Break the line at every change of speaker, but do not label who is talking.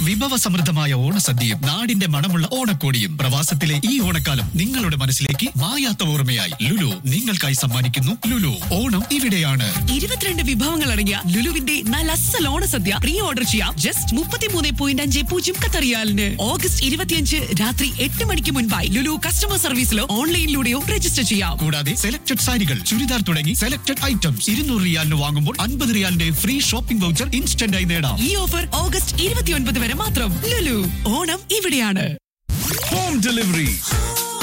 വിഭവസമൃദ്ധമായ ഓണസദ്യയും നാടിന്റെ മണമുള്ള ഓണക്കോടിയും. പ്രവാസത്തിലെ ഈ ഓണക്കാലം നിങ്ങളുടെ മനസ്സിലേക്ക് മായാത്ത ഓർമ്മയായി ലുലു നിങ്ങൾക്കായി സമ്മാനിക്കുന്നു ലുലു ഓണം ഇവിടെയാണ്.
22 വിഭവങ്ങൾ അടങ്ങിയ ലുലുവിന്റെ നല്ല അസൽ ഓണസദ്യ പ്രീ ഓർഡർ ചെയ്യാം ജസ്റ്റ് 33.50 ഖത്തർ റിയാലിന്. ഓഗസ്റ്റ് 25 രാത്രി 8 മണിക്ക് മുൻപായി ലുലു കസ്റ്റമർ സർവീസിലോ ഓൺലൈനിലൂടെയോ രജിസ്റ്റർ ചെയ്യാം.
കൂടാതെ സെലക്ടഡ് സാരികൾ, ചുരിദാർ തുടങ്ങി സെലക്ടഡ് ഐറ്റംസ് 200 റിയാലിന് വാങ്ങുമ്പോൾ 50 റിയാലിന്റെ ഫ്രീ ഷോപ്പിംഗ് വൗച്ചർ ഇൻസ്റ്റന്റ് ആയി നേടാം.
ഈ ഓഫർ ഓഗസ്റ്റ് 29 വരെ മാത്രം. ലുലു ഓണം ഇവിടെയാണ്.
Home delivery